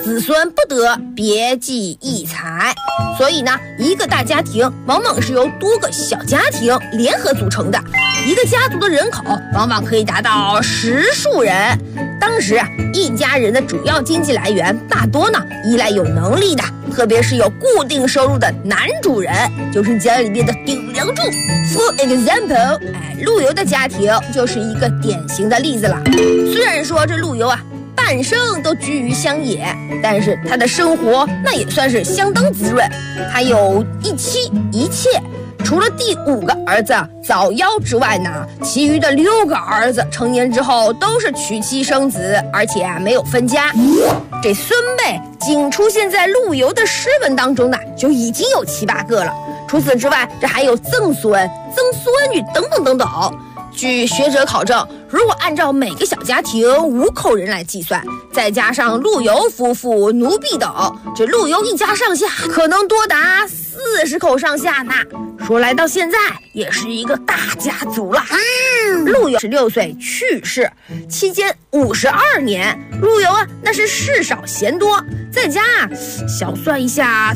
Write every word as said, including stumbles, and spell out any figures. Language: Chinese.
子孙不得别计一财。所以呢，一个大家庭往往是由多个小家庭联合组成的，一个家族的人口往往可以达到十数人。当时啊，一家人的主要经济来源大多呢依赖有能力的，特别是有固定收入的男主人，就是家里面的顶梁柱。For example， 哎，陆游的家庭就是一个典型的例子了。虽然说这陆游啊半生都居于乡野，但是他的生活那也算是相当滋润。他有一妻一妾，除了第五个儿子早夭之外呢，其余的六个儿子成年之后都是娶妻生子，而且啊没有分家。这孙辈仅出现在陆游的诗文当中呢，就已经有七八个了。除此之外，这还有曾孙、曾孙女等等等等。据学者考证，如果按照每个小家庭五口人来计算，再加上陆游夫妇、奴婢等，这陆游一家上下可能多达四十口上下呢。说来到现在，也是一个大家族了。陆游十六岁去世，期间五十二年。陆游啊，那是事少闲多，在家啊，小算一下，